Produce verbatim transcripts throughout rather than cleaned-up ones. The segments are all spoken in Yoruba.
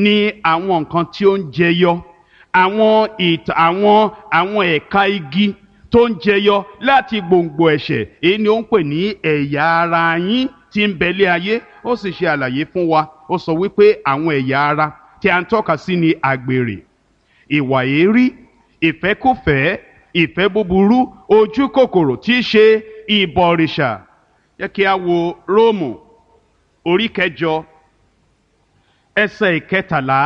ni àwọn nǹkan tí ó ń jẹyọ, àwọn ìtàn àwọn àwọn ẹ̀ka igi tó ń jẹyọ láti gbòǹgbò ẹ̀ṣẹ̀. Èyí ni ó ń pè ní ẹ̀yà ara yín tí ń bẹ̀lé ayé. Ó sì ṣe àlàyé fún wa, ó sọ wípé àwọn ẹ̀yà ara tí a ń tọ́ka sí ni àgbèrè, ìwà èérí, ìfẹ́kúfẹ̀ẹ́, ìfẹ́ búburú, ojú kòkòrò tí í ṣe ìbọ̀rìṣà. Jẹ́ kí a wo Róòmù orí kẹjọ ẹsẹ̀ ìkẹtàlá.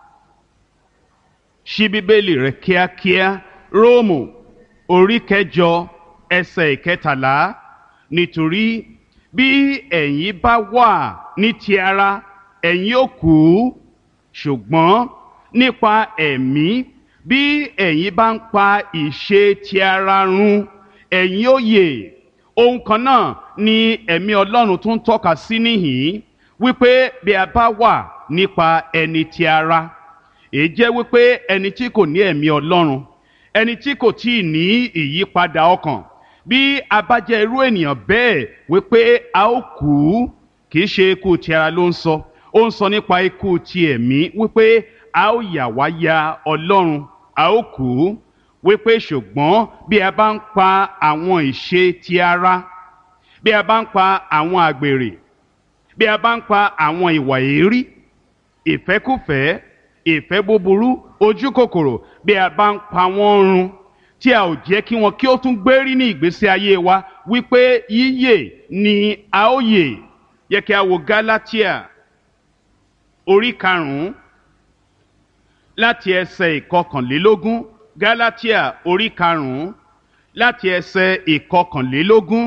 Ṣí bíbélì rẹ kíákíá. Róòmù orí kẹjọ ẹsẹ̀ ìkẹtàlá. Nítorí bí ẹ̀yin bá wà ní ti ara, ẹ̀yin ó kú, ṣùgbọ́n nípa ẹ̀mí bí ẹ̀yin bá ń pa ìṣe ti ara run, ẹ̀yin ó yè. Ohun kan náà ni ẹ̀mí Ọlọ́run tún tọ́ka sí níhìn-ín, wípé bí a bá wà nípa ẹni ti ara, èyí jẹ́ wípé ẹni tí kò ní ẹ̀mí Ọlọ́run, ẹni tí kò tíì ní ìyípadà ọkàn, bí a bá jẹ́ irú ènìyàn bẹ́ẹ̀, wípé a ó kú. Kì í ṣe ikú ti ara ló ń sọ, ó ń sọ nípa ikú ti ẹ̀mí, wípé a ó yà wá ya Ọlọ́run, a ó kú. Wípé ṣùgbọ́n bí a bá ń pa àwọn ìṣe ti ara, bí a bá ń pa àwọn àgbèrè, bí a bá ń pa àwọn ìwà èérí, ìfẹ́kúfẹ̀ẹ́, ìfẹ́ búburú, ojú kòkòrò, bí a bá ń pa wọ́n run, tí a ò jẹ́ kí wọn kí ó tún gbérí ní ìgbésí ayé wa, wípé yíyè ni a ó yè. Yẹ kí a wo Gálátíà orí karùn-ún láti ẹsẹ̀ ìkọkànlélógún. Gálátíà orí karùn-ún láti ẹsẹ̀ ìkọkànlélógún.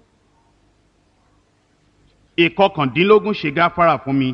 Ìkọkàndínlógún ṣe gáfárà fún mi.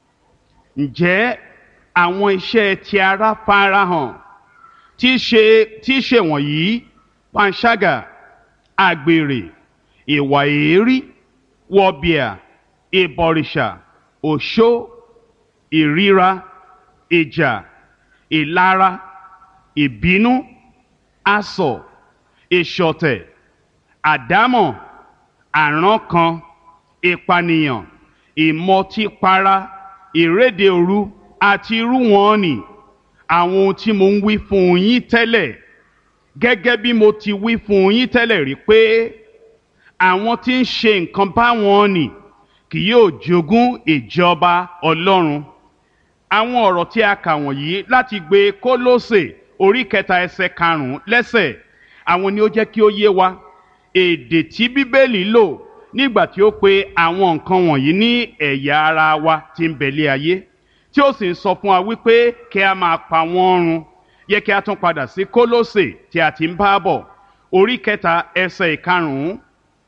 Ǹjẹ́ àwọn iṣẹ́ ti ara farahàn, tí í ṣe tí í ṣe wọ̀nyí: panṣágà, àgbèrè, ìwà èérí, wọ̀bìà, ìbọ̀rìṣà, òṣó, ìríra, ìjà, ìlara, ìbínú, asọ̀, ìṣọ̀tẹ̀, àdámọ̀, àrankàn, ìpànìyàn, ìmọtípara, ìréde òru àti irú wọn nì. Àwọn ohun tí mo ń wí fún yín tẹ́lẹ̀, gẹ́gẹ́ bí mo ti wí fún yín tẹ́lẹ̀ rí, pé àwọn tí ń ṣe nǹkan báwọn nì kì yóò jogún ìjọba Ọlọ́run. Àwọn ọ̀rọ̀ tí a kà wọ̀nyí láti gbé Kólósè orí kẹta ẹsẹ̀ karùn-ún lẹ́sẹ̀, àwọn ni ó jẹ́ kí ó yé wa èdè tí Bíbélì lò nígbà tí ó pe àwọn nǹkan wọ̀nyí ní ẹ̀yà ara wa tí ń bẹ̀lé ayé, tí ó sì ń sọ fún wa wípé kí a máa pa wọ́n run. Yẹ kí a tún padà sí Kólósè tí a ti ń bá bọ̀, orí kẹta ẹsẹ̀ ìkarùn-ún.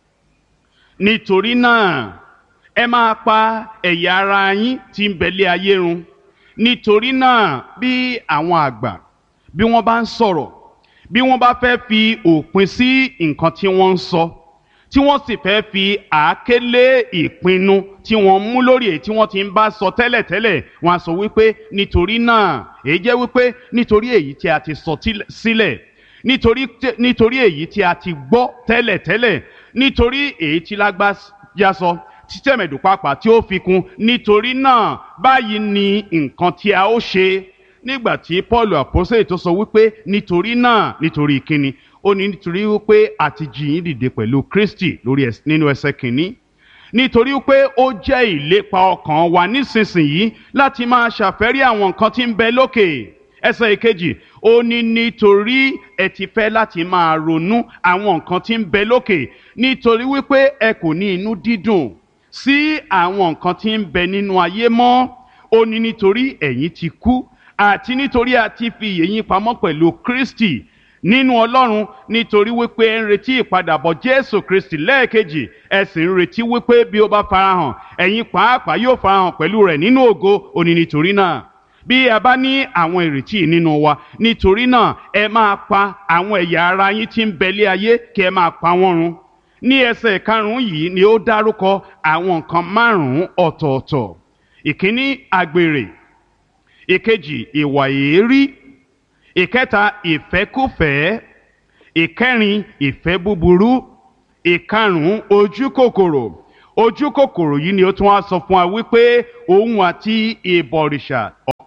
Nítorí náà ẹ máa pa ẹ̀yà ara yín tí ń bẹ̀lé ayé run. Nítorí náà bí àwọn àgbà, bí wọ́n bá ń sọ̀rọ̀, bí wọ́n bá fẹ́ fi òpin sí nǹkan tí wọ́n ń sọ, tí wọ́n sì fẹ́ fi àáké lé ìpinnu tí wọ́n mú lórí èyí tí wọ́n ti ń bá sọ tẹ́lẹ̀tẹ́lẹ̀, wọ́n á sọ wípé nítorí náà, èyí jẹ́ wípé nítorí èyí tí a ti sọ sílẹ̀, nítorí nítorí èyí tí a ti gbọ́ tẹ́lẹ̀tẹ́lẹ̀, nítorí èyí tí lágbájá sọ, tí tẹ̀mẹ̀dù pàápàá tí ó fi kún, nítorí náà báyìí ni nǹkan tí a ó ṣe. Nígbà tí Paul àpọ́sítélì tó sọ wípé nítorí náà, nítorí kíni? Ó ní nítorí wípé a ti jí yín dìde pẹ̀lú Kristi lórí nínú ẹsẹ̀ kìíní. Nítorí wípé ó jẹ́ ìlépa ọkàn wa nísinsìnyí láti máa ṣàfẹ́rí àwọn nǹkan tí ń bẹ lókè. Ẹsẹ̀ ìkejì, ó ní nítorí ẹ ti fẹ́ láti máa ronú àwọn nǹkan tí ń bẹ lókè, nítorí wípé ẹ kò ní inú dídùn sí àwọn nǹkan tí ń bẹ nínú ayé mọ́. Ó ní nítorí ẹ̀yin ti kú, àti nítorí a ti fi ìyè yín pamọ́ pẹ̀lú Kristi nínú Ọlọ́run, nítorí wípé ẹ ń retí ìpadàbọ̀ Jésù Kristi lẹ́ẹ̀kejì, ẹ sì ń retí wípé bí ó bá farahàn, ẹ̀yin pàápàá yóò farahàn pẹ̀lú rẹ̀ nínú ògo. Ó ní nítorí náà bí a bá ní àwọn ìrètí nínú wa, nítorí náà ẹ máa pa àwọn ẹ̀yà ara yín tí ń bẹ̀lé ayé, kí ẹ máa pa wọ́n run. Ní ẹsẹ̀ karùn-ún yìí ni ó dárúkọ àwọn nǹkan márùn-ún ọ̀tọ̀ọ̀tọ̀. Ìkíní, àgbèrè. Ìkejì, ìwà èérí. Ìkẹta, ìfẹ́kúfẹ̀ẹ́. Ìkẹrin, ìfẹ́ búburú. Ìkarùn-ún, ojú kòkòrò. Ojú kòkòrò yìí ni ó tún wá sọ fún wa wípé òun àti ìbọ̀rìṣà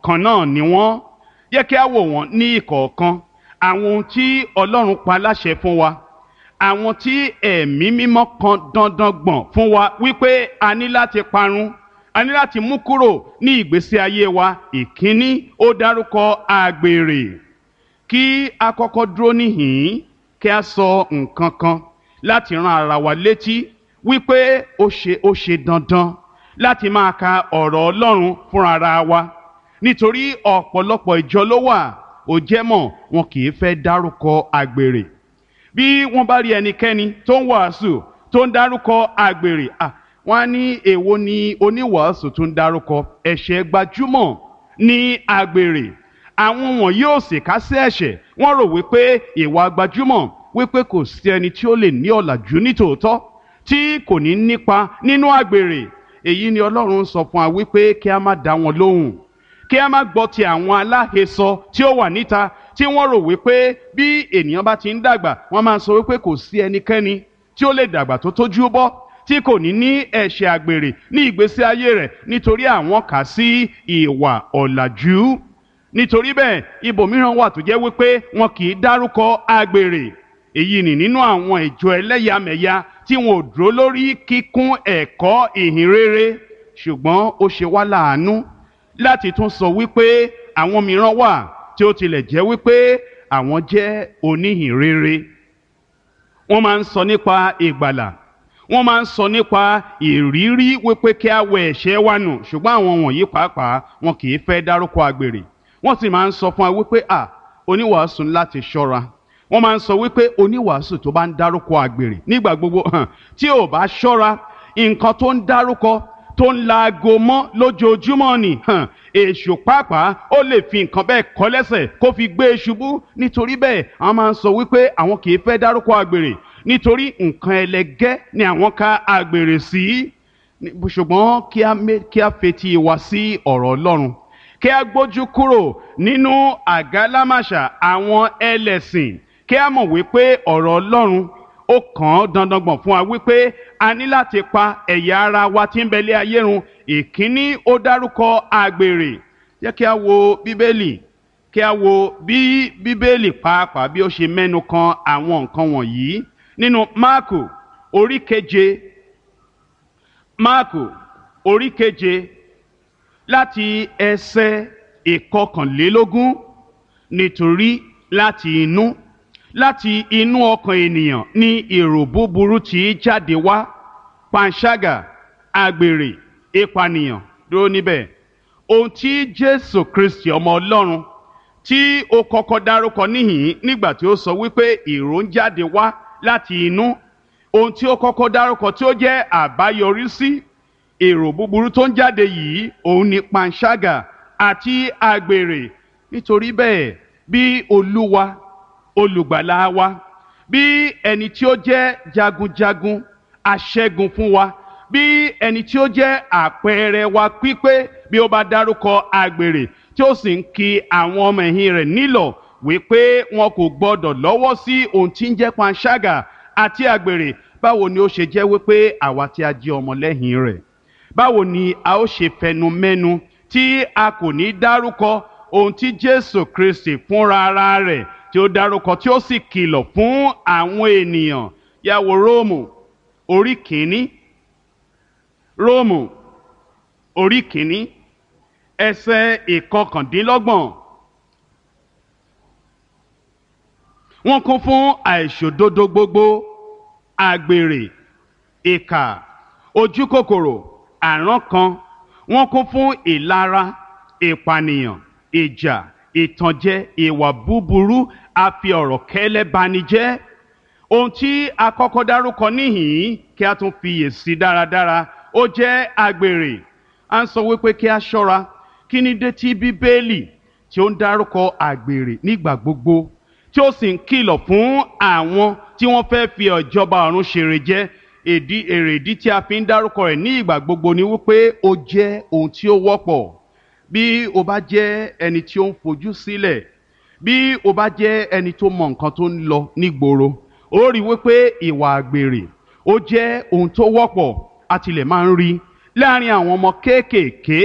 kan náà ni wọ́n. Jẹ́ kí a wò wọ́n ní ìkọ̀ọ̀kan, àwọn ohun tí Ọlọ́run pa láṣẹ fún wa, àwọn tí ẹ̀mí mímọ́ kan dandan gbọ̀n fún wa wípé a ní láti parun, a ní láti mú kúrò ní ìgbésí ayé wa. Ìkíní, ó dárúkọ àgbèrè. Kí a kọ́kọ́ dúró níhìn-ín kí a sọ nǹkan kan láti rán ara wa létí wípé ó ṣe ó ṣe dandan láti máa ka ọ̀rọ̀ Ọlọ́run fún ara wa, nítorí ọ̀pọ̀lọpọ̀ ìjọ ló wà ó jẹ́ mọ̀ wọn kì í fẹ́ dárúkọ àgbèrè. Bí wọ́n bá rí ẹnikẹ́ni tó ń wàásù tó ń dárúkọ àgbèrè, ah, wọ́n á ní èwo ni oníwàásù tó ń dárúkọ ẹ̀ṣẹ̀ gbajúmọ̀ ní àgbèrè. Àwọn wọ̀nyí ò sì kà sí ẹ̀ṣẹ̀, wọ́n rò wípé ìwà gbajúmọ̀ wípé kò sí ẹni tí ó lè ní ọ̀làjú nítòótọ́ tí kò ní nípa nínú àgbèrè. Èyí ni Ọlọ́run sọ fún wa wípé kí a má dá wọn lóhùn, kí a má gbọ́ ti àwọn aláhesọ tí ó wà níta tí wọ́n rò wípé bí ènìyàn bá ti ń dàgbà wọ́n máa sọ wípé kò sí ẹnikẹ́ni tí ó lè dàgbà tó tójú bọ́ tí kò ní ní ẹ̀ṣẹ̀ àgbèrè ní ìgbésí ayé rẹ̀, nítorí àwọn kà sí ìwà ọ̀làjú. Nítorí bẹ́ẹ̀ ibòmíràn wà tó jẹ́ wípé wọn kì í dárúkọ àgbèrè. Èyí ni nínú àwọn ìjọ ẹlẹ́yàmẹ̀yà tí wọn ò dúró lórí kíkún ẹ̀kọ́ ìhìnrere. Ṣùgbọ́n ó ṣe wá láàánú láti tún sọ wípé àwọn mìíràn wà tí ó tilẹ̀ jẹ́ wípé àwọn jẹ́ oníhìnrere. Wọ́n máa ń sọ nípa ìgbàlà, wọ́n máa ń sọ nípa ìrírí wípé kí a wẹ ẹ̀ṣẹ̀ wa nù, ṣùgbọ́n àwọn wọ̀nyí pàápàá wọn kì í fẹ́ dárúkọ àgbèrè. Wọ́n sì máa ń sọ fún wa wípé à oníwàásù láti ṣọ́ra. Wọ́n máa ń sọ wípé oníwàásù tó bá ń dárúkọ àgbèrè nígbà gbogbo hàn tí ò bá ṣọ́ra, nǹkan tó ń dárúkọ tó ń laago mọ́ lójoojúmọ́ ni hàn èṣù pàápàá ó lè fi nǹkan bẹ́ẹ̀ kọ́ lẹ́sẹ̀ kó fi gbé e ṣubú. Nítorí bẹ́ẹ̀ àwọn máa ń sọ wípé àwọn kì í fẹ́ dárúkọ àgbèrè nítorí nǹkan ẹlẹgẹ́ ni àwọn ka àgbèrè sí. Ṣùgbọ́n kí a fetí wa sí ọ̀rọ̀ Ọlọ́run, kí a gbójú kúrò nínú àgálámàṣà àwọn ẹlẹ́sìn, kí a mọ̀ wípé ọ̀rọ̀ Ọlọ́run ó kàn án dandan gbọ̀n fún wa wípé a ní láti pa ẹ̀yà ara wa tí ń bẹ lé ayé run. Ìkíní, ó dárúkọ àgbèrè. Jẹ́ kí a wo Bíbélì, kí a wo bí Bíbélì pàápàá bí ó ṣe mẹ́nu kan àwọn nǹkan wọ̀nyí nínú Máàkù orí keje, Máàkù orí keje láti ẹsẹ̀ ìkọkànlélógún. Nítorí láti inú láti inú ọkàn ènìyàn ni èrò búburú tí jáde wá, panṣágà, àgbèrè, ìpànìyàn. Dúró níbẹ̀. Ohun tí Jésù Kristi ọmọ Ọlọ́run tí ó kọ́kọ́ dárúkọ níhìn nígbà tí ó sọ wípé èrò ń jáde wá láti inú, ohun tí ó kọ́kọ́ dárúkọ tí ó jẹ́ àbáyọrí sí èrò búburú tó ń jáde yìí, òun ni panṣágà àti àgbèrè. Nítorí bẹ́ẹ̀ bí Olúwa olùgbàlà wa, bí ẹni tí ó jẹ́ jagunjagun aṣẹ́gun fún wa, bí ẹni tí ó jẹ́ àpẹẹrẹ wa pípé, bí ó bá dárúkọ àgbèrè tí ó sì ń kì àwọn ọmọ ẹ̀yìn rẹ̀ nílọ̀ wípé wọn kò gbọdọ̀ lọ́wọ́ sí ohun tí ń jẹ́ panṣágà àti àgbèrè, báwo ni ó ṣe jẹ́ wípé àwa tí a jẹ́ ọmọlẹ́yìn rẹ̀, báwo ni a ó ṣe fẹnu mẹ́nu tí a kò ní dárúkọ ohun tí Jésù Kristi fúnra ara rẹ̀ tí ó dárúkọ tí ó sì kìlọ̀ fún àwọn ènìyàn. Yá wo Róòmù orí kìíní, Róòmù orí kìíní ẹsẹ̀ ìkọkàndínlọ́gbọ̀n. Wọ́n kún fún àìṣòdodo gbogbo, àgbèrè, ìkà, ojúkòkòrò, àrankàn. Wọ́n kún fún ìlara, ìpànìyàn, ìjà, ìtànjẹ, ìwà búburú, àfi ọ̀rọ̀ kẹ́lẹ́ bani jẹ́. Ohun tí a kọ́kọ́ dárúkọ níhìn-ín kí a tún fiyèsí dáradára, ó jẹ́ àgbèrè. À ń sọ wípé kí a ṣọ́ra. Kí ni dé tí Bíbélì tí ó ń dárúkọ àgbèrè nígbà gbogbo tí ó sì ń kìlọ̀ fún àwọn tí wọ́n fẹ́ fi ìjọba ọ̀run ṣèrè jẹ? Èdí èrèdí tí a fi ń dárúkọ rẹ̀ ní ìgbà gbogbo ni wípé ó jẹ́ ohun tí ó wọ́pọ̀. Bí o bá jẹ́ ẹni tí ó ń fojú sílẹ̀, bí o bá jẹ́ ẹni tó mọ nǹkan tó ń lọ nígboro, ó rí wípé ìwà àgbèrè ó jẹ́ ohun tó wọ́pọ̀. A tilẹ̀ máa ń rí láàrin àwọn ọmọ kéékèèké tí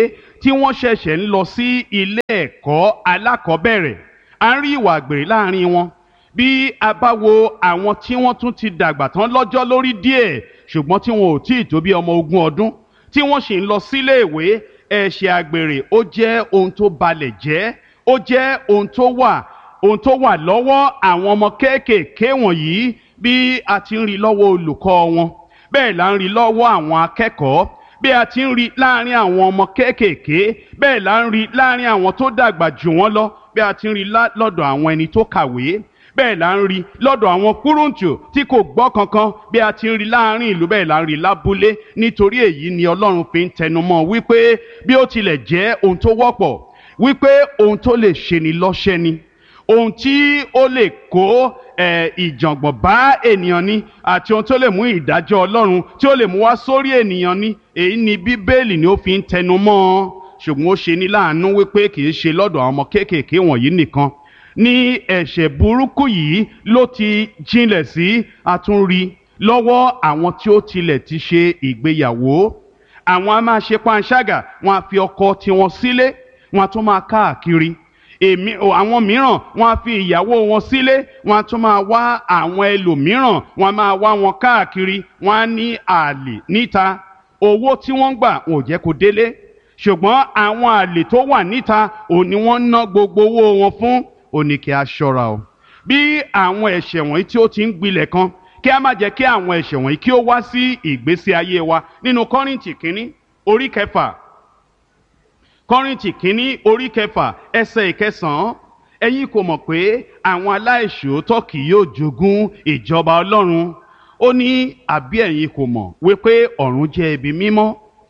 tí wọ́n ṣẹ̀ṣẹ̀ ń lọ sí ilé ẹ̀kọ́ alákọ̀ọ́bẹ̀rẹ̀ à ń rí ìwà àgbèrè láàrin wọn. Bí a bá wo àwọn tí wọ́n tún ti dàgbà tán lọ́jọ́ lórí díẹ̀ ṣùgbọ́n tí wọn ò tí ì tó bí ọmọ ogún ọdún tí wọ́n sì ń lọ sílé ìwé, ẹ̀ṣẹ̀ àgbèrè ó jẹ́ ohun tó balẹ̀ jẹ́, ó jẹ́ ohun tó wà ohun tó wà lọ́wọ́ àwọn ọmọ kéékèèké wọ̀nyí. Bí a ti ń rí lọ́wọ́ olùkọ́ wọn bẹ́ẹ̀ là ń rí lọ́wọ́ àwọn akẹ́kọ̀ọ́, bí a ti ń rí láàrin àwọn ọmọ kéékèèké bẹ́ẹ̀ là ń rí láàrin àwọn tó dàgbà jù wọ́n lọ, bí a ti ń rí lọ́dọ̀ àwọn ẹni tó kàwé bẹ́ẹ̀ là ń rí lọ́dọ̀ àwọn kúrúǹtù tí kò gbọ́ kankan, bí a ti ń rí láàrin ìlú bẹ́ẹ̀ là ń rí lábúlé. Nítorí èyí ni Ọlọ́run fi ń tẹnumọ́ wípé bí ó tilẹ̀ jẹ́ ohun tó wọ́pọ̀ wípé ohun tó lè ṣe ni lọ́ṣẹ́ ni, ohun tí ó lè kó ìjàngbọ̀n bá ènìyàn ni, àti ohun tó lè mú ìdájọ́ Ọlọ́run tí ó lè mú wá sórí ènìyàn ni, èyí ni Bíbélì ni ó fi ń tẹnumọ́. Ṣùgbọ́n ó ṣe ní láàánú wípé kì í ṣe lọ́dọ̀ àwọn ọmọ kéékèèké wọ̀nyí nìkan ní ẹ̀ṣẹ̀ burúkú yìí ló ti jinlẹ̀ sí. A tún rí lọ́wọ́ àwọn tí ó tilẹ̀ ti ṣe ìgbéyàwó. Àwọn a máa ṣe panṣágà, wọn a fi ọkọ tiwọn sílé, wọn a tún máa káàkiri. Èmi àwọn mìíràn wọn a fi ìyàwó wọn sílé, wọn a tún máa wá àwọn ẹlòmíràn, wọn a máa wá wọn káàkiri. Wọn á ní àlè níta, owó tí wọ́n ń gbà wọn ò jẹ́ kó délé, ṣùgbọ́n àwọn àlè tó wà níta òun ni wọ́n ná gbogbo owó wọn fún. Ó ní kí a ṣọ́ra o bí àwọn ẹ̀ṣẹ̀ wọ̀nyí tí ó ti ń gbilẹ̀ kan, kí a má jẹ́ kí àwọn ẹ̀ṣẹ̀ wọ̀nyí kí ó wá sí ìgbésí ayé wa. Nínú Kọ́ríńtì kínní orí kẹfà Kọ́ríńtì kínní orí kẹfà ẹsẹ̀ ìkẹsàn-án, ẹ̀yin kò mọ̀ pé àwọn aláìṣòótọ́ kì yóò jogún ìjọba Ọlọ́run. Ó ní àbí ẹ̀yin kò mọ̀ wípé ọ̀run jẹ́ ibi mímọ́,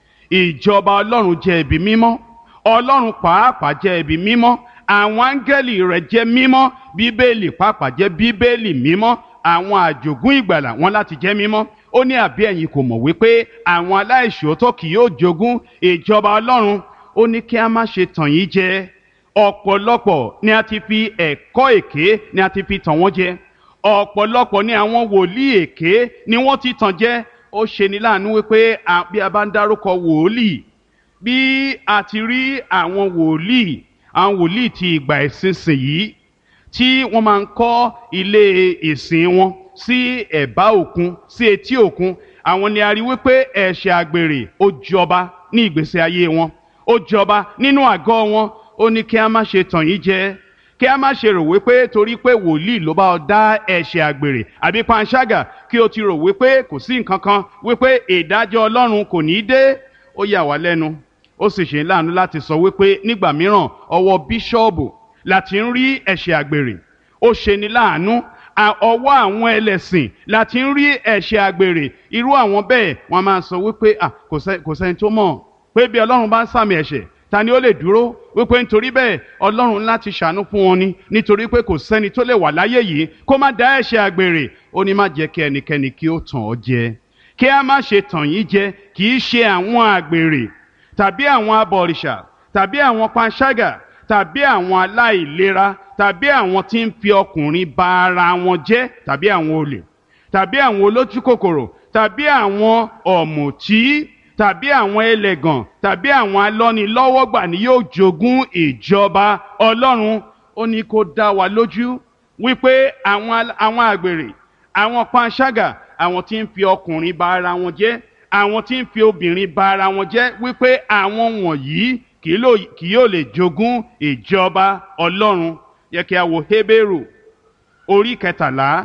ìjọba Ọlọ́run jẹ́ ibi mímọ́, Ọlọ́run pàápàá jẹ́ ibi mímọ́, àwọn áńgẹ́lì rẹ̀ jẹ́ mímọ́, Bíbélì pàápàá jẹ́ Bíbélì mímọ́, àwọn àjogún ìgbàlà wọn láti jẹ́ mímọ́. Ó ní àbí ẹ̀yin kò mọ̀ wípé àwọn aláìṣòótọ́ kì yóò jogún ìjọba Ọlọ́run. Ó ní kí a má ṣe tàn yín jẹ. Ọ̀pọ̀lọpọ̀ ni a ti fi ẹ̀kọ́ èké ni a ti fi tàn wọ́n jẹ. Ọ̀pọ̀lọpọ̀ ni àwọn wòlíì èké ni wọ́n ti tàn jẹ. Ó ṣe ni láàánú wípé bí a bá ń dárúkọ wòlíì, bí a ti rí àwọn wòlíì àwọn wòlíì ti ìgbà ìsinsìnyí tí wọ́n máa ń kọ́ ilé ìsìn wọn sí ẹ̀bá òkun, sí etí òkun, àwọn ni a rí wípé ẹ̀ṣẹ̀ àgbèrè ó jọba ní ìgbésí ayé wọn, ó jọba nínú àgọ́ wọn. Ó ní kí a má ṣe tàn yín jẹ, kí a má ṣe rò wípé torí pé wòlíì ló bá ọ dá ẹ̀ṣẹ̀ àgbèrè àbí panṣágà kí o ti rò wípé kò sí nǹkan kan, wípé ìdájọ́ Ọlọ́run kò ní í dé. Ó yà wá lẹ́nu, ó sì ṣe láàánú láti sọ wípé nígbà mìíràn ọwọ́ bíṣọ́ọ̀bù láti ń rí ẹ̀ṣẹ̀ àgbèrè. Ó ṣe ní láàánú ọwọ́ àwọn ẹlẹ́sìn láti ń rí ẹ̀ṣẹ̀ àgbèrè. Irú àwọn bẹ́ẹ̀ wọ́n máa sọ wípé kò sẹ́ni tó mọ̀ pé bí Ọlọ́run bá ń sàmì ẹ̀ṣẹ̀ ta ni ó lè dúró, wípé nítorí bẹ́ẹ̀ Ọlọ́run láti ṣàánú fún wọn ni, nítorí pé kò sẹ́ni tó lè wà láyé yìí kó má dá ẹ̀ṣẹ̀ àgbèrè. Ó ní má jẹ́ kí ẹnikẹ́ni kí ó tàn ọ́ jẹ, kí a má ṣe tàn yín jẹ, kì í ṣe àwọn àgbèrè tàbí àwọn abọ̀rìṣà tàbí àwọn panṣágà tàbí àwọn aláìlera tàbí àwọn tí ń fi ọkùnrin ba ara wọn jẹ́ tàbí àwọn olè tàbí àwọn olójúkòkòrò tàbí àwọn ọ̀mùtí tàbí àwọn ẹlẹ́gàn tàbí àwọn alọ́nilọ́wọ́gbà ni yóò jogún ìjọba Ọlọ́run. Ó ní kó dá wa lójú wípé àwọn àwọn àgbèrè, àwọn panṣágà, àwọn tí ń fi ọkùnrin ba ara wọn jẹ́, àwọn tí ń fi obìnrin ba ara wọn jẹ́, wípé àwọn wọ̀nyí kì yóò lè jogún ìjọba Ọlọ́run. Yẹ kí a wo Hébérù orí kẹtàlá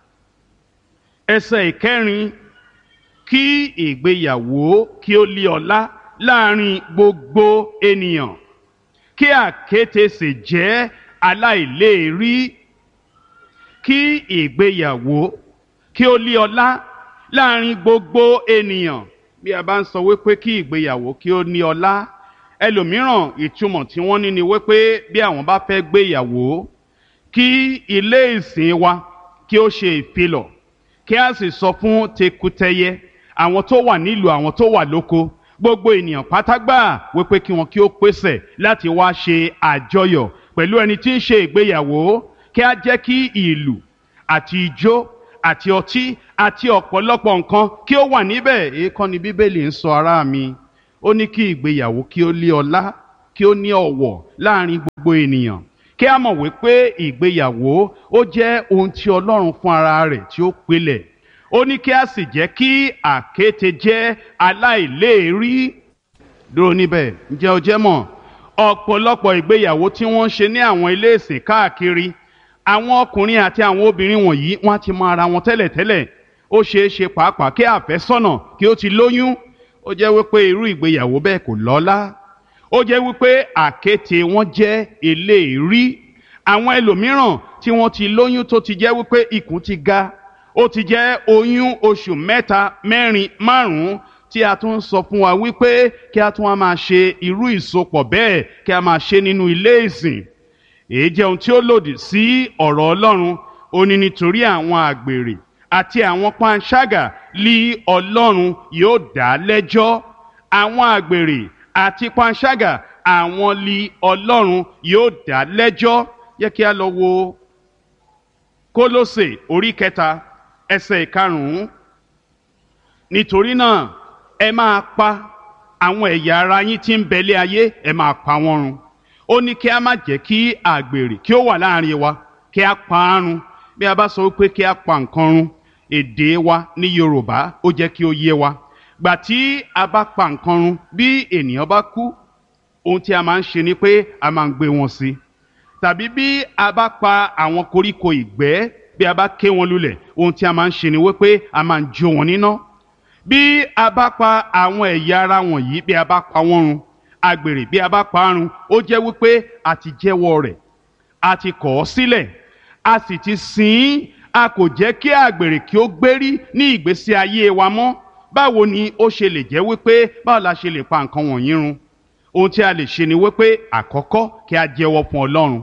ẹsẹ̀ ìkẹrin. Kí ìgbéyàwó kí ó lé ọlá láàrin gbogbo ènìyàn, kí àkéte sì jẹ́ aláìléèrí. Kí ìgbéyàwó kí ó lé ọlá láàrin gbogbo ènìyàn. Bí a bá ń sọ wípé kí ìgbéyàwó kí ó ní ọlá, ẹlòmíràn ìtumọ̀ tí wọ́n ní ni wípé bí àwọn bá fẹ́ gbéyàwó, kí ilé ìsìn wa kí ó ṣe ìfilọ̀, kí a sì sọ fún tekútẹyẹ, àwọn tó wà nílùú, àwọn tó wà lóko, gbogbo ènìyàn pátágbà wípé kí wọn kí ó pèsè láti wá ṣe àjọyọ̀ pẹ̀lú ẹni tí ń ṣe ìgbéyàwó. Kí a jẹ́ kí ìlù àti ijó àti ọtí àti ọ̀pọ̀lọpọ̀ nǹkan kí ó wà níbẹ̀. Èékọ́ ni Bíbélì ń sọ, ará mi. Ó ní kí ìgbéyàwó kí ó lé ọlá kí ó ní ọ̀wọ̀ láàrin gbogbo ènìyàn, kí a mọ̀ wípé ìgbéyàwó ó jẹ́ ohun tí Ọlọ́run fún ara rẹ̀ tí ó pilẹ̀. Ó ní kí a sì jẹ́ kí àkéte jẹ́ aláìléèrí. Dúró níbẹ̀, ǹjẹ́ o jẹ́ mọ̀ ọ̀pọ̀lọpọ̀ ìgbéyàwó tí wọ́n ń ṣe ní àwọn ilé ìsìn káàkiri, àwọn ọkùnrin àti àwọn obìnrin wọ̀nyí wọ́n ti mọ ara wọn tẹ́lẹ̀tẹ́lẹ̀. Ó ṣeé ṣe pàápàá kí àfẹ́sọ́nà kí ó ti lóyún. Ó jẹ́ wípé irú ìgbéyàwó bẹ́ẹ̀ kò lọ́lá. Ó jẹ́ wípé àkéte wọn jẹ́ eléèrí. Àwọn ẹlòmíràn tí wọ́n ti lóyún tó ti jẹ́ wípé ikùn ti ga, ó ti jẹ́ oyún oṣù mẹ́ta mẹ́rin márùn-ún, tí a tún ń sọ fún wa wípé kí a tún wá máa ṣe irú ìsopọ̀ bẹ́ẹ̀ kí a máa ṣe nínú ilé ìsìn. Èyí jẹ́ ohun tí ó lòdì sí ọ̀rọ̀ Ọlọ́run. Ó ní nítorí àwọn àgbèrè àti àwọn panṣágà lí Ọlọ́run yóò dá lẹ́jọ́. Àwọn àgbèrè àti panṣágà àwọn lí Ọlọ́run yóò dá lẹ́jọ́. Yẹ kí a lọ wo Kólósè orí kẹta ẹsẹ̀ ìkarùn-ún. Nítorí náà ẹ máa pa àwọn ẹ̀yà ara yín tí ń bẹ lé ayé, ẹ máa pa wọ́n run. Ó ní kí a má jẹ́ kí àgbèrè kí ó wà láàrin wa, kí a pa á run. Bí a bá sọ wípé kí a pa nǹkan run, èdè wa ní Yorùbá ó jẹ́ kí ó yé wa. Gbà tí a bá pa nǹkan run, bí ènìyàn bá kú, ohun tí a máa ń ṣe ni pé a máa ń gbé wọn sí. Tàbí bí a bá pa àwọn koríko ìgbẹ́, bí a bá ké wọn lulẹ̀, ohun tí a máa ń ṣe ni wípé a máa ń jó wọn níná. Bí a bá pa àwọn ẹ̀yà ara wọ̀nyí, bí a bá pa wọ́n run, àgbèrè bí a bá pa á run, ó jẹ́ wípé a ti jẹ́wọ́ rẹ̀, a ti kọ̀ ọ́ sílẹ̀, a sì ti sìn ín. A kò jẹ́ kí àgbèrè kí ó gbérí ní ìgbésí ayé wa mọ́. Báwo ni ó ṣe lè jẹ́ wípé báwo la ṣe lè pa nǹkan wọ̀nyí run? Ohun tí a lè ṣe ni wípé àkọ́kọ́ kí a jẹ́wọ́ fún Ọlọ́run,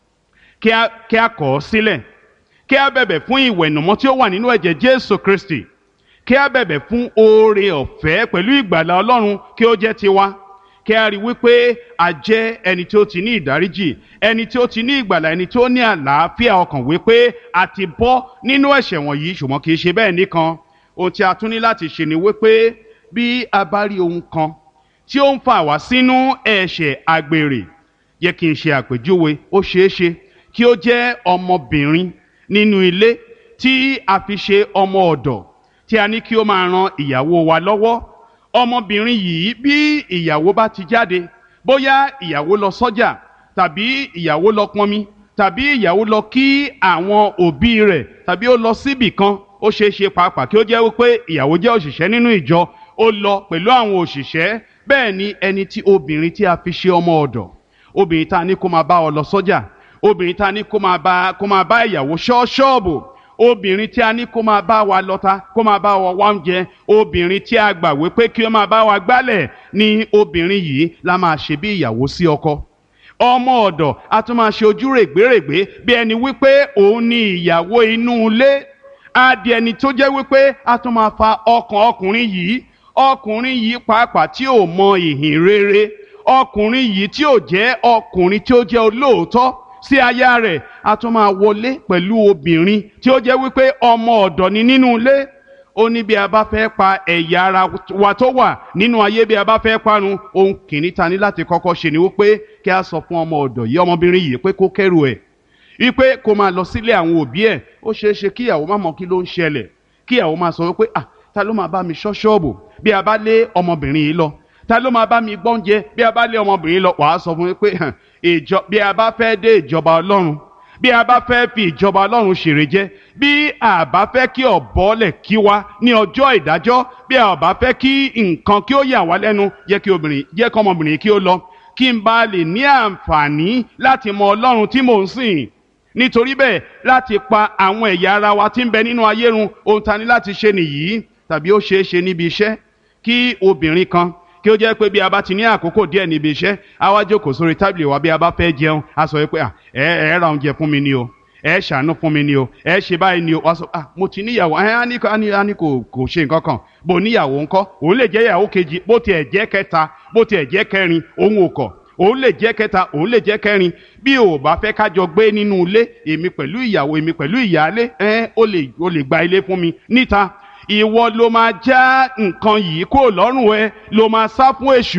kí a kí a kọ̀ ọ́ sílẹ̀, kí a bẹ̀bẹ̀ fún ìwẹ̀nùmọ́ tí ó wà nínú ẹ̀jẹ̀ Jésù Kristi, kí a bẹ̀bẹ̀ fún oore ọ̀fẹ́ pẹ̀lú ìgbàlà Ọlọ́run kí ó jẹ́ tiwa, kí a rí wípé a jẹ́ ẹni tí ó ti ní ìdáríjì, ẹni tí ó ti ní ìgbàlà, ẹni tí ó ní àlàáfíà ọkàn, wípé a ti bọ́ nínú ẹ̀ṣẹ̀ wọ̀nyí. Ṣùgbọ́n kì í ṣe bẹ́ẹ̀ nìkan. Ohun tí a tún ní láti ṣe ni wípé bí a bá rí ohun kan tí ó ń fà wá sínú ẹ̀ṣẹ̀ àgbèrè, yẹ kí n ṣe àpèjúwe. Ó ṣeé ṣe kí ó jẹ́ ọmọbìnrin nínú ilé tí a fi ṣe ọmọ ọ̀dọ̀, tí a ní kí ó máa ran ìyàwó wa lọ́wọ́. Ọmọbìnrin yìí bí ìyàwó bá ti jáde, bóyá ìyàwó lọ sọ́jà, tàbí ìyàwó lọ pọnmi, tàbí ìyàwó lọ kí àwọn òbí rẹ̀, tàbí ó lọ síbì kan, ó ṣeé ṣe pàápàá kí ó jẹ́ wípé ìyàwó jẹ́ òṣìṣẹ́ nínú ìjọ, ó lọ pẹ̀lú àwọn òṣìṣẹ́. Bẹ́ẹ̀ ni ẹni tí obìnrin tí a fi ṣe ọmọ ọ̀dọ̀, obìnrin tá a ní kó máa bá ọ lọ sọ́jà, obìnrin tá a ní kó máa bá kó máa bá ìyàwó ṣọ́ ṣọ́ọ̀bù, obìnrin tí a ní kó máa bá wa lọ́ta, kó máa bá wa wá oúnjẹ, obìnrin tí a gbà wípé kí ó máa bá wa gbálẹ̀, ni obìnrin yìí la máa ṣe bí ìyàwó sí ọkọ. Ọmọ ọ̀dọ̀ a tún máa ṣe ojú règbèrègbè bí ẹni wípé òun ni ìyàwó inú ilé. Á di ẹni tó jẹ́ wípé a tún máa fa ọkàn ọkùnrin yìí, ọkùnrin yìí pàápàá tí ò mọ ìhìn rere, ọkùnrin yìí tí ò jẹ́ ọkùnrin tí ó jẹ́ olóòótọ́ sí aya rẹ̀. A tún máa wọlé pẹ̀lú obìnrin tí ó jẹ́ wípé ọmọ ọ̀dọ̀ ni nínú ilé. Ó ní bí a bá fẹ́ pa ẹ̀yà ara wa tó wà nínú ayé, bí a bá fẹ́ parun, ohun kìíní ta ní láti kọ́kọ́ ṣe ni wípé kí a sọ fún ọmọ ọ̀dọ̀ yìí, ọmọbìnrin yìí, pé kó kẹ́rù ẹ̀, wípé kó máa lọ sílé àwọn òbí ẹ̀. Ó ṣeé ṣe kí ìyàwó má mọ kí ló ń ṣẹlẹ̀, kí ìyàwó máa sọ wípé ah ta ló máa bá mi ṣọ́ ṣọ́ọ̀bù bí a bá lé ọmọbìnrin yìí lọ, ta ló máa bá mi gbọ́únjẹ bí a bá lé ọmọbìnrin lọ. Wàá sọ fún mi pé ìjọ bí a bá fẹ́ dé ìjọba Ọlọ́run, bí a bá fẹ́ fi ìjọba Ọlọ́run ṣèrè jẹ, bí a bá fẹ́ kí ọ̀bọ̀lẹ̀ kí wa ní ọjọ́ ìdájọ́, bí a bá fẹ́ kí nǹkan kí ó yà wá lẹ́nu, jẹ́ kí obìnrin jẹ́ kí ọmọbìnrin kí ó lọ, kí n bá lè ní àǹfààní láti mọ Ọlọ́run tí mò ń sìn. Nítorí bẹ́ẹ̀, láti pa àwọn ẹ̀yà ara wa tí ń bẹ nínú ayé run, ohun ta ní láti ṣe nìyí. Tàbí ó ṣeé ṣe níbi iṣẹ́ kí obìnrin kan kí ó jẹ́ pé bí a bá ti ní àkókò díẹ̀ níbi iṣẹ́, a wá jókòó sórí tábìlì wa bí a bá fẹ́ jẹun, a sọ pé ẹ ẹ ra oúnjẹ fún mi ni o, ẹ ṣàánú fún mi ni o, ẹ ṣe báyìí ni o. Wá sọ ah mo ti níyàwó, ẹ á ní á ní kò kò ṣe nǹkan kan. Bó níyàwó ńkọ́, òun lè jẹ́ ìyàwó kejì, bó tiẹ̀ jẹ́ kẹta, bó tiẹ̀ jẹ́ kẹrin, òun ò kọ̀. Òun lè jẹ́ kẹta, òun lè jẹ́ kẹrin. Bí o bá fẹ́ kájọ gbé nínú ilé, èmi pẹ̀lú ìyàwó, èmi pẹ̀lú ìyálé, ẹ ó lè ó lè gba ilé fún mi níta. Ìwọ ló máa já nǹkan yìí kúrò lọ́rùn ẹ, ló máa sá fún èṣù.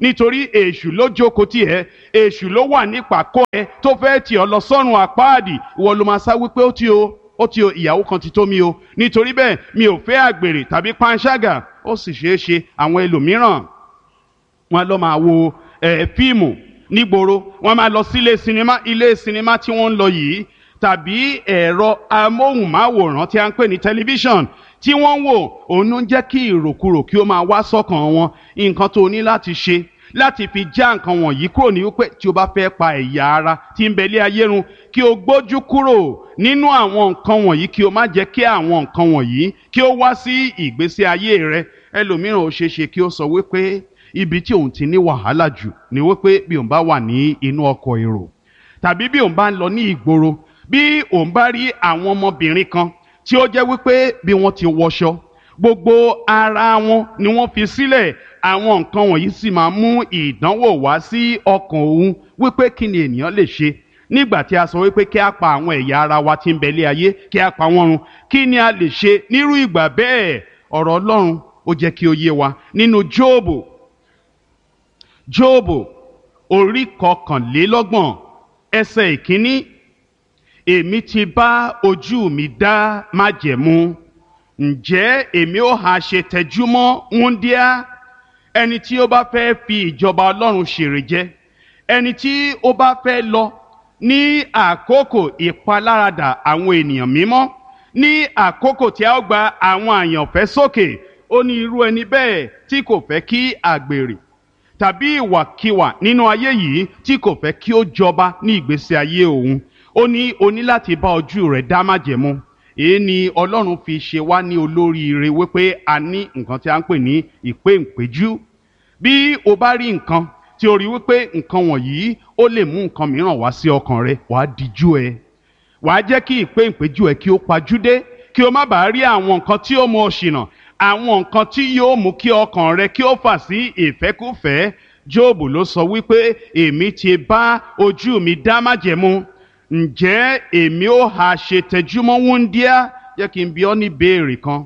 nítorí èṣù ló jókòó tì ẹ́, èṣù ló wà nípàkọ́ ẹ tó fẹ́ tì ọ́ lọ sọ́run àpáàdì, ìwọ ló máa sá wípé ó ti o ó ti o ìyàwó kan ti tó mi o, nítorí bẹ́ẹ̀ mi ò fẹ́ àgbèrè tàbí panṣágà. Ó sì ṣeé ṣe àwọn ẹlòmíràn wọn lọ máa wo ẹ fíìmù nígboro, wọn máa lọ sílé sinimá, ilé sinimá tí wọ́n ń lọ yìí tàbí ẹ̀rọ amóhùnmáwòrán tí a ń pè ní tẹlifíṣàn tí wọ́n ń wò, òun ló ń jẹ́ kí ìròkurò kí ó máa wá sọ́kàn wọn. Nǹkan tó ní láti ṣe láti fi já nǹkan wọ̀nyí kúrò ní wípé tí o bá fẹ́ pa ẹ̀yà ara tí ń bẹ lé ayé run, kí o gbójú kúrò nínú àwọn nǹkan wọ̀nyí, kí o má jẹ́ kí àwọn nǹkan wọ̀nyí kí ó wá sí ìgbésí ayé rẹ. Ẹlòmíràn ó ṣeé ṣe kí ó sọ wípé ibi tí òun ti ní wàhálà jù ni wípé bí òun bá wà ní inú ọkọ̀ èrò tàbí bí òun bá ń lọ ní ìgboro, bí òun bá rí àwọn ọmọbìnrin kan tí ó jẹ́ wípé bí wọ́n ti wọṣọ gbogbo ara wọn ni wọ́n fi sílẹ̀, àwọn nǹkan wọ̀nyí sì máa mú ìdánwò wá sí ọkàn òun wípé kí ni ènìyàn lè ṣe nígbà tí a sọ wípé kí a pa àwọn ẹ̀yà ara wa tí ń bẹ lé ayé, kí a pa wọ́n run. Kí ni a lè ṣe nírú ìgbà bẹ́ẹ̀? Ọ̀rọ̀ Ọlọ́run ó jẹ́ kí ó yé wa nínú Jóòbù Jóòbù orí kọkànlélọ́gbọ̀n ẹsẹ̀ ìkíní. Èmi ti bá ojú mi dá májẹ̀mú, ǹjẹ́ èmi ó ha ṣe tẹjúmọ́ wúńdíá? Ẹni tí ó bá fẹ́ fi ìjọba Ọlọ́run ṣèrè jẹ, ẹni tí ó bá fẹ́ lọ ní àkókò ìpaláradà àwọn ènìyàn mímọ́, ní àkókò tí a ó gba àwọn àyànfẹ́ sókè, ó ní irú ẹni bẹ́ẹ̀ tí kò fẹ́ kí àgbèrè tàbí ìwàkiwà nínú ayé yìí, tí kò fẹ́ kí ó jọba ní ìgbésí ayé òun. Ó ní o ní láti bá ojú rẹ̀ dá májẹ̀mú. Èyí ni Ọlọ́run fi ṣe wá ní olóríire wípé a ní nǹkan tí a ń pè ní ìpéǹpéjú. Bí o bá rí nǹkan tí o rí wípé nǹkan wọ̀nyí ó lè mú nǹkan mìíràn wá sí ọkàn rẹ, wàá dijú ẹ, wàá jẹ́ kí ìpéǹpéjú ẹ kí ó pajúdé, kí o má bàa rí àwọn nǹkan tí ó mú ọ ṣìnà, àwọn nǹkan tí yóò mú kí ọkàn rẹ kí ó fà sí ìfẹ́kúfẹ̀ẹ́. Jóòbù ló sọ wípé èmi ti bá ojú mi dá májẹ̀mú, ǹjẹ́ èmi ó ha ṣe tẹjúmọ́ wúńdíá? Jẹ́ kí n bi ọ́ ní ìbéèrè kan.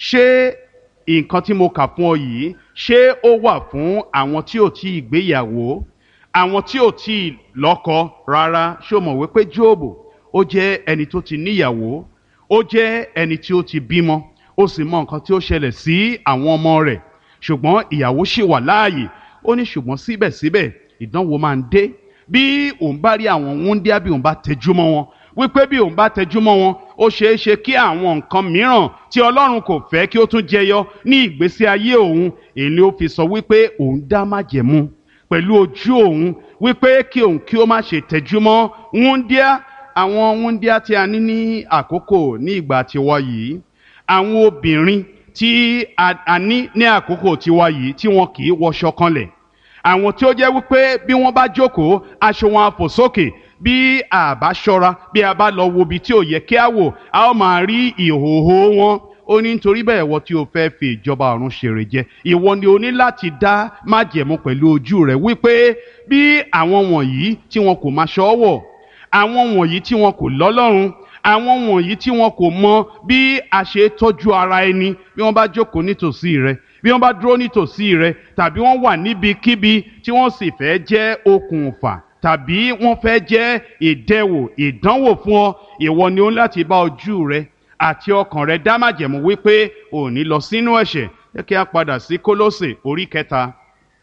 Ṣé nǹkan tí mo kà fún ọ yìí, ṣé ó wà fún àwọn tí ò tí ì gbéyàwó, àwọn tí ò tí ì lọ́kọ? Rárá. Ṣé o mọ̀ wípé Jóòbù ó jẹ́ ẹni tó ti níyàwó, ó jẹ́ ẹni tí ó ti bímọ, ó sì mọ nǹkan tí ó ṣẹlẹ̀ sí àwọn ọmọ rẹ̀, ṣùgbọ́n ìyàwó ṣì wà láàyè. Ó ní ṣùgbọ́n síbẹ̀síbẹ̀ ìdánwò máa ń dé. Bí òun bá rí àwọn wúńdíá, bí òun bá tẹjúmọ́ wọn, wípé bí òun bá tẹjúmọ́ wọn, ó ṣeé ṣe kí àwọn nǹkan mìíràn tí Ọlọ́run kò fẹ́ kí ó tún jẹyọ ní ìgbésí ayé òun. Èyí ni ó fi sọ wípé òun dá májẹ̀mú pẹ̀lú ojú òun wípé kí òun kí ó má ṣe tẹjúmọ́ wúńdíá. Àwọn wúńdíá tí a ní ní àkókò ní ìgbà tiwa yìí, àwọn obìnrin tí a ní ní àkókò tiwa yìí tí wọn kì í wọṣọ kanlẹ̀, àwọn tí ó jẹ́ wípé bí wọ́n bá jókòó aṣọ wọn á fò sókè, bí a bá ṣọ́ra, bí a bá lọ wo ibi tí ò yẹ kí a wò, a ó máa rí ìhòòhò wọn. Ó ní nítorí bẹ́ẹ̀ ìwọ tí o fẹ́ fi ìjọba ọ̀run ṣèrè jẹ, ìwọ ni o ní láti dá májẹ̀mú pẹ̀lú ojú rẹ wípé bí àwọn wọ̀nyí tí wọn kò máa ṣọ́wọ̀, àwọn wọ̀nyí tí wọn kò lọ́lọ́run, àwọn wọ̀nyí tí wọn kò mọ bí a ṣe tọ́jú ara ẹni, bí wọ́n bá jókòó nítòsí rẹ, bí wọ́n bá dúró nítòsí rẹ, tàbí wọ́n wà níbikíbi tí wọ́n sì fẹ́ jẹ́ okùnfà tàbí wọ́n fẹ́ jẹ́ ìdẹwò ìdánwò fún ọ, ìwọ ni ó ní láti bá ojú rẹ àti ọkàn rẹ dá májẹ̀mú wípé ò ní lọ sínú ẹ̀ṣẹ̀. Jẹ́ kí a padà sí Kólósè orí kẹta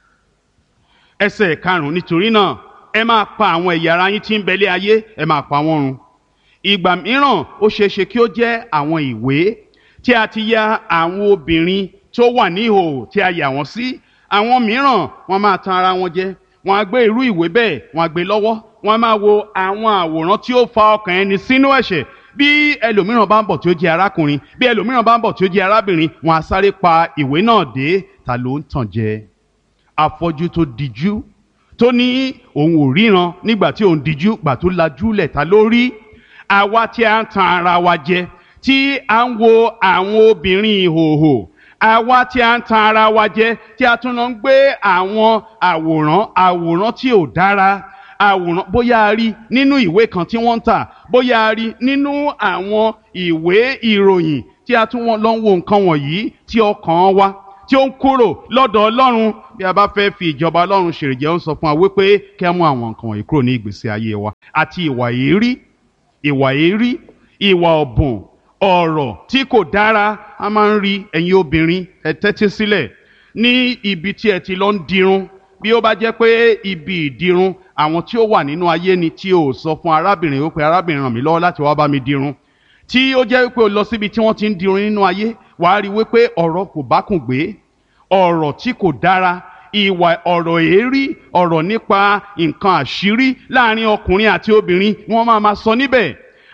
ẹsẹ̀ karùn-ún. Nítorí náà ẹ máa pa àwọn ẹ̀yà ara yín tí ń bẹ lé ayé, ẹ máa pa wọ́n run. Ìgbà mìíràn ó ṣeéṣe kí ó jẹ́ àwọn ìwé tí a ti ya àwọn obìnrin tó wà ní ìhòòhò tí a yà wọ́n sí. Àwọn mìíràn wọ́n máa tan ara wọn jẹ, wọ́n á gbé irú ìwé bẹ́ẹ̀, wọ́n á gbé lọ́wọ́, wọ́n á máa wo àwọn àwòrán tí ó fa ọkàn ẹni sínú ẹ̀ṣẹ̀. Bí ẹlòmíràn bá ń bọ̀ tí ó jẹ́ arákùnrin, bí ẹlòmíràn bá ń bọ̀ tí ó jẹ́ arábìnrin, wọ́n á sáré pa ìwé náà dé. Ta ló ń tàn jẹ? Afọ́jú tó dijú tó ní òun ò ríran nígbà tí òun dijú, gbà tó lajúlẹ̀, ta ló rí? Àwa tí a ń tan ara wa jẹ, tí a ń wo àwọn obìnrin ìhòòhò, àwa tí a ń tan ara wa jẹ, tí a tún lọ ń gbé àwọn àwòrán àwòrán tí ò dára, àwòrán bóyá a rí nínú ìwé kan tí wọ́n ń tà, bóyá a rí nínú àwọn ìwé ìròyìn tí a tún lọ ń wo nǹkan wọ̀nyí, tí ọkàn wa tí ó ń kúrò lọ́dọ̀ Ọlọ́run. Bí a bá fẹ́ fi ìjọba Ọlọ́run ṣèrèjẹ, ó ń sọ fún wa wípé kí a mú àwọn nǹkan wọ̀nyí kúrò ní ìgbésí ayé wa, àti ìwà èérí ìwà èérí ìwà ọ̀bùn, ọ̀rọ̀ tí kò dára. A máa ń rí ẹ̀yin obìnrin, ẹ tẹ́tí sílẹ̀, ní ibi tí ẹ ti lọ ń dirun. Bí ó bá jẹ́ pé ibi ìdirun àwọn tí ó wà nínú ayé ni, tí o sọ fún arábìnrin wípé arábìnrin ràn mí lọ́wọ́ láti wá bá mi dirun, tí ó jẹ́ wípé o lọ síbi tí wọ́n ti ń dirun nínú ayé, wàá rí wípé ọ̀rọ̀ kò bá kùn gbé, ọ̀rọ̀ tí kò dára, ìwà ọ̀rọ̀ èérí, ọ̀rọ̀ nípa nǹkan àṣírí láàrin ọkùnrin àti obìnrin wọ́n máa ma sọ níbẹ̀.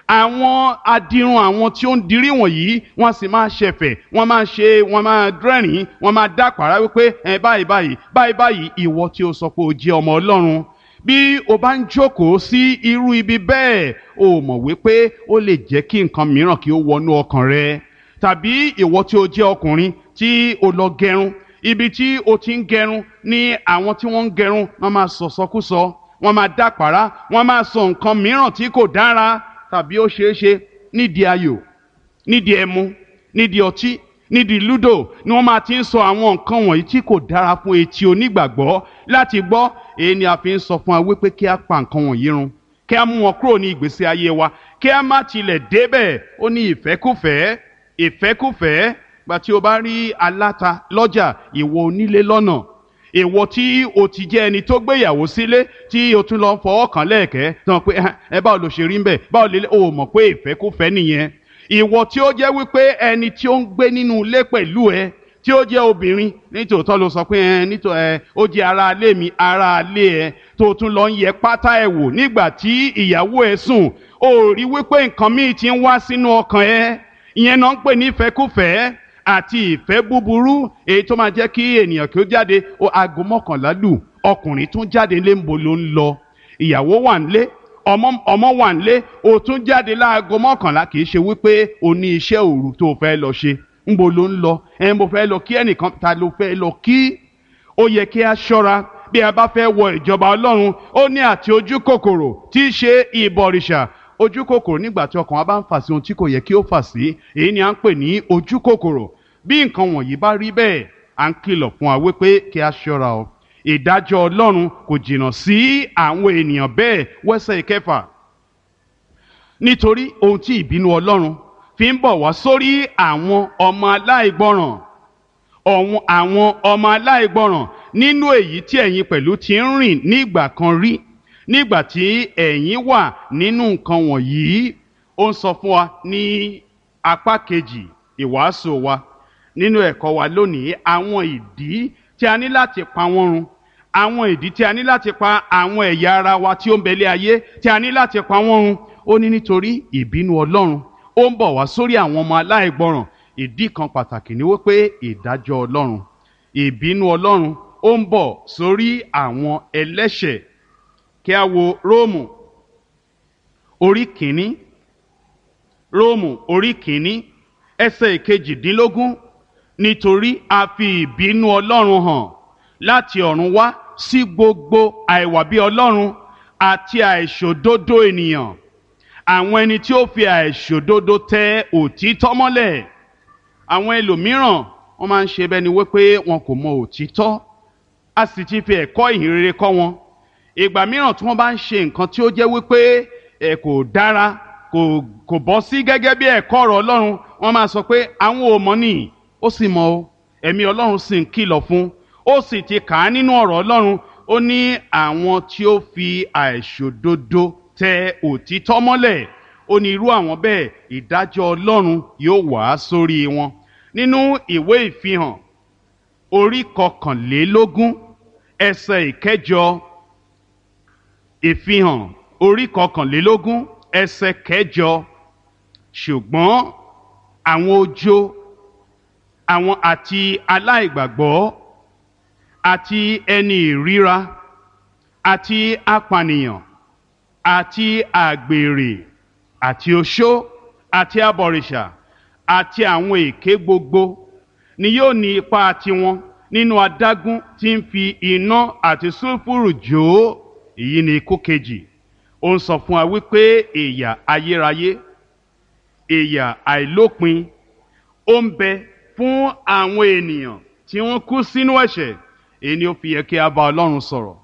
Àwọn adirun, àwọn tí ó ń dirí wọ̀nyí, wọ́n sì máa ṣẹ̀fẹ̀, wọ́n máa ṣe wọ́n máa rẹ́rìn-ín, wọ́n máa dápàrá wípé ẹ báyìí báyìí báyìí báyìí. Ìwọ tí o sọ pé o jẹ́ ọmọ Ọlọ́run, bí o bá ń jókòó sí irú ibi bẹ́ẹ̀, o mọ̀ wípé ó lè jẹ́ kí nǹkan mìíràn kí ó wọnú ọkàn rẹ. Tàbí ìwọ tí o jẹ́ ọkùnrin tí o lọ gẹrun, ibi tí o ti ń gẹrun ní àwọn tí wọ́n ń gẹrun wọ́n máa sọ̀sọkúsọ, wọ́n máa dápàrá, wọ́n máa sọ nǹkan mìíràn tí kò dára. Tàbí ó ṣeé ṣe nídìí ayò, nídìí ẹmu, nídìí ọtí, nídìí lúdò ni wọ́n máa ti ń sọ àwọn nǹkan wọ̀nyí tí kò dára fún etí onígbàgbọ́ láti gbọ́. Èyí ni a fi ń sọ fún wa wípé kí a pa nǹkan wọ̀nyí run, kí a mú wọn kúrò ní ìgbésí ayé wa, kí a má tilẹ̀ débẹ̀. Ó ní ìfẹ́kúfẹ̀ẹ́ ìfẹ́kúfẹ̀ẹ́. Gbà tí o bá rí aláta lọ́jà, ìwọ onílé lọ́nà, ìwọ tí o ti jẹ́ ẹni tó gbéyàwó sílé, tí o tún lọ fọwọ́ kàn lẹ́ẹ̀kẹ́ tán pé ẹ báwo ló ṣe rí ń bẹ̀, báwo lè o mọ̀ pé ìfẹ́kúfẹ̀ẹ́ nìyẹn. Ìwọ tí ó jẹ́ wípé ẹni tí ó ń gbé nínú ilé pẹ̀lú ẹ, tí ó jẹ́ obìnrin, nítòótọ́ ló sọ pé ẹ nítò ẹ ó jẹ́ ará ilé mi, ará ilé ẹ, tó tún lọ ń yẹ pátá ẹ wò nígbà tí ìyàwó ẹ sùn. O rí wípé nǹkan míì ti ń wá sínú ọkàn ẹ. Ìyẹn náà ń pè ní ìfẹ́kúfẹ̀ẹ́ àti ìfẹ́ búburú, èyí tó máa jẹ́ kí ènìyàn kí ó jáde. O aago mọ́kànlá lù, ọkùnrin tún jáde lé, ńbo ló ń lọ? Ìyàwó wà nílé, ọmọ ọmọ wà nílé, o tún jáde láago mọ́kànlá. Kì í ṣe wípé o ní iṣẹ́ òru tó fẹ́ lọ ṣe. Ńbo ló ń lọ? ẹ mo fẹ́ lọ kí ẹnìkan, ta ló fẹ́ lọ kí? Ó yẹ kí a ṣọ́ra bí a bá fẹ́ wọ ìjọba Ọlọ́run. Ó ní àti ojú kòkòrò tí í ṣe ìbọ̀rìṣà. Ojú kòkòrò nígbà tí ọkàn wa bá ń fà sí ohun tí kò yẹ kí ó fà sí, èyí ni à ń pè ní ojú kòkòrò. Bí nǹkan wọ̀nyí bá rí bẹ́ẹ̀, à ń kìlọ̀ fún wa wípé kí a ṣọ́ra o. Ìdájọ́ Ọlọ́run kò jìnnà sí àwọn ènìyàn bẹ́ẹ̀. Wẹ́sẹ̀ ìkẹfà, nítorí ohun tí ìbínú Ọlọ́run fi ń bọ̀ wá sórí àwọn ọmọ aláìgbọràn, ọ̀hún àwọn ọmọ aláìgbọràn, nínú èyí tí ẹ̀yin pẹ̀lú ti ń rìn nígbà kan rí, nígbà tí ẹ̀yin wà nínú nǹkan wọ̀nyí. Ó ń sọ fún wa ní apá kejì ìwàásù wa nínú ẹ̀kọ́ wa lónìí, àwọn ìdí tí a ní láti pa wọ́n run, àwọn ìdí tí a ní láti pa àwọn ẹ̀yà ara wa tí ó ń bẹ̀lẹ̀ ayé, tí a ní láti pa wọ́n run. Ó ní nítorí ìbínú Ọlọ́run ó ń bọ̀ wá sórí àwọn ọmọ aláìgbọràn. Ìdí kan pàtàkì ni wípé ìdájọ́ Ọlọ́run, ìbínú Ọlọ́run ó ń bọ̀ sórí àwọn ẹlẹ́ṣẹ̀. Kí a wo Róòmù orí kìíní, Róòmù orí kìíní ẹsẹ̀ ìkejìdínlógún. Nítorí a fi ìbínú Ọlọ́run hàn láti ọ̀run wá sí gbogbo àìwà bí Ọlọ́run àti àìṣòdodo ènìyàn, àwọn ẹni tí ó fi àìṣòdodo tẹ òtítọ́ mọ́lẹ̀. Àwọn ẹlòmíràn wọ́n máa ń ṣe bẹ́ẹ̀ ni wípé wọn kò mọ òtítọ́, a sì ti fi ẹ̀kọ́ ìhìnrere kọ́ wọn. Ìgbà mìíràn tí wọ́n bá ń ṣe nǹkan tí ó jẹ́ wípé ẹ̀ kò dára, kò kò bọ́ sí gẹ́gẹ́ bí ẹ̀kọ́ ọ̀rọ̀ Ọlọ́run, wọ́n máa sọ pé àwọn ò mọ̀ nìyí. Ó sì mọ̀ o, ẹ̀mí Ọlọ́run sì ń kìlọ̀ fún, ó sì ti kà á nínú ọ̀rọ̀ Ọlọ́run. Ó ní àwọn tí ó fi àìṣòdodo tẹ òtítọ́ mọ́lẹ̀, ó ní irú àwọn bẹ́ẹ̀ ìdájọ́ Ọlọ́run yóò wá sórí wọn. Nínú ìwé ìfihàn orí kọkànlélógún ẹsẹ̀ ìkẹjọ, ìfihàn orí kọkànlélógún ẹsẹ̀ kẹjọ, ṣùgbọ́n àwọn ojo, àwọn àti aláìgbàgbọ́ àti ẹni ìríra àti apànìyàn àti àgbèrè àti oṣó àti abọ̀rìṣà àti àwọn èké gbogbo ni yóò ní ipa tiwọn nínú adágún tí ń fi iná àti sulfuru jó. Èyí ni ikú kejì. Ó ń sọ fún wa wípé ìyà ayérayé, ìyà àìlópin ó ń bẹ fún àwọn ènìyàn tí wọ́n kú sínú ẹ̀ṣẹ̀. Èyí ni ó fi yẹ kí a bá Ọlọ́run sọ̀rọ̀.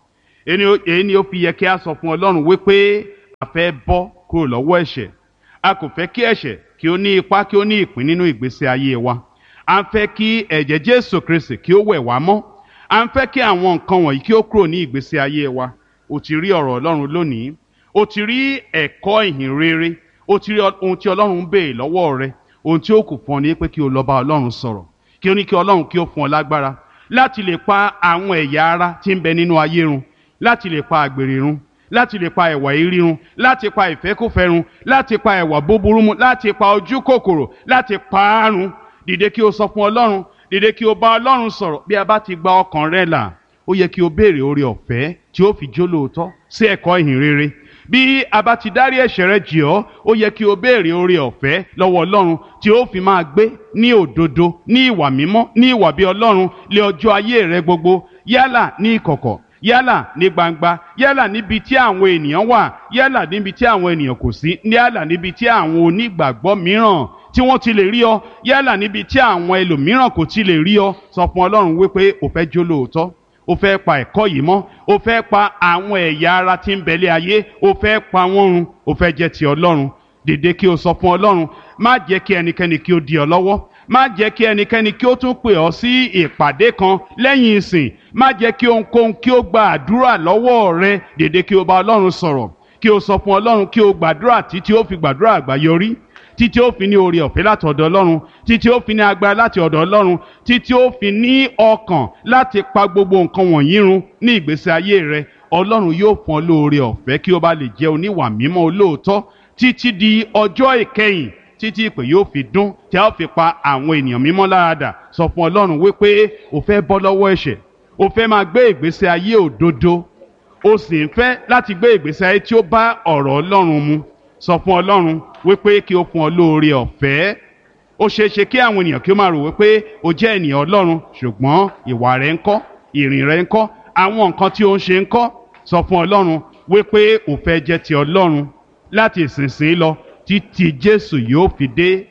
Èyí ni ó fi yẹ kí a sọ fún Ọlọ́run wípé a fẹ́ bọ́ kúrò lọ́wọ́ ẹ̀ṣẹ̀. A kò fẹ́ kí ẹ̀ṣẹ̀ kí ó ní ipá kí ó ní ìpín nínú ìgbésí ayé wa. A ń fẹ́ kí ẹ̀jẹ̀ Jésù Kristi kí ó wẹ̀ wá mọ́. A ń fẹ́ kí àwọn nǹkan wọ̀nyí kí ó kúrò ní ìgbésí ayé wa. O ti rí ọ̀rọ̀ Ọlọ́run lónìí. O ti rí ẹ̀kọ́ ìhìn rere. O ti rí ohun tí Ọlọ́run ń béèrè lọ́wọ́ rẹ. Ohun tí ó kù fún ọ ní pé kí o lọ bá Ọlọ́run sọ̀rọ̀. Kí o ní kí Ọlọ́run kí ó fún ọ lágbára láti lè pa àwọn ẹ̀yà ara tí ń bẹ nínú ayé run, láti lè pa àgbèrè run, láti lè pa ẹ̀wà èérí run, láti pa ìfẹ́kúfẹ̀ẹ́ run, láti pa ẹ̀wà búburú mu, láti pa ojú kòkòrò, láti pa á run. Dìde kí o sọ fún Ọlọ́run, dìde kí o bá Ọlọ́run sọ̀rọ̀. Bí a bá ti gba ọkàn rẹ là, ó yẹ kí o béèrè oore ọ̀fẹ́ tí ó fi jó lóòótọ́ sí ẹ̀kọ́ ìhìn rere. Bí a bá ti dárí ẹ̀ṣẹ̀ rẹ jì ọ́, ó yẹ kí o béèrè oore ọ̀fẹ́ lọ́wọ́ Ọlọ́run tí ó fi máa gbé ní òdodo, ní ìwà mímọ́, ní ìwà bí Ọlọ́run lé ọjọ́ ayé rẹ gbogbo, yálà ní ìkọ̀kọ̀, yálà ní gbangba, yálà níbi tí àwọn ènìyàn wà, yálà níbi tí àwọn ènìyàn kò sí, yálà níbi tí àwọn onígbàgbọ́ mìíràn tí wọ́n ti lè rí ọ, yálà níbi tí àwọn ẹlòmíràn kò ti lè rí ọ. Sọ fún Ọlọ́run wípé o fẹ́ jó lóòótọ́, o fẹ́ pa ẹ̀kọ́ yìí mọ́, o fẹ́ pa àwọn ẹ̀yà ara tí ń bẹ̀lẹ̀ ayé, o fẹ́ pa wọ́n run, o fẹ́ jẹ́ ti Ọlọ́run. Dìde kí o sọ fún Ọlọ́run. Má jẹ́ kí ẹnikẹ́ni kí ó dí ọ lọ́wọ́. Má jẹ́ kí ẹnikẹ́ni kí ó tún pè ọ́ sí ìpàdé kan lẹ́yìn ìsìn. Má jẹ́ kí ohunkóhun kí ó gba àdúrà lọ́wọ́ rẹ. Dìde kí o bá Ọlọ́run sọ̀rọ̀, kí o sọ fún Ọlọ́run kí o gbàdúrà títí ó fi gbàdúrà àgbáyọrí, títí ó fi ní oore ọ̀fẹ́ láti ọ̀dọ̀ Ọlọ́run, títí ó fi ní agbára láti ọ̀dọ̀ Ọlọ́run, títí ó fi ní ọkàn láti pa gbogbo nǹkan wọ̀nyí run ní ìgbésí ayé rẹ. Ọlọ́run yóò fún ọ lóore ọ̀fẹ́ kí o bá lè jẹ́ oníwà mímọ́ olóòótọ́ títí di ọjọ́ ìkẹyìn, títí ìpè yóò fi dún tí a ó fi pa àwọn ènìyàn mímọ́ láradà. Sọ fún Ọlọ́run wípé o fẹ́ bọ́ lọ́wọ́ ẹ̀ṣẹ̀, o fẹ́ máa gbé ìgbésí ayé òdodo, o sì ń fẹ́ láti gbé ìgbésí ayé tí ó bá ọ̀rọ̀ Ọlọ́run mu. Sọ fún Ọlọ́run wípé kí o fún ọ lóore ọ̀fẹ́. Ó ṣeé ṣe kí àwọn ènìyàn kí ó máa rò wípé o jẹ́ ènìyàn Ọlọ́run, ṣùgbọ́n ìwà rẹ ńkọ́, ìrìn rẹ ńkọ́, àwọn nǹkan tí o ń ṣe ńkọ́. Sọ fún Ọlọ́run wípé o fẹ́ jẹ́ ti Ọlọ́run láti ìsinsìnyí lọ títí Jésù yóò fi dé.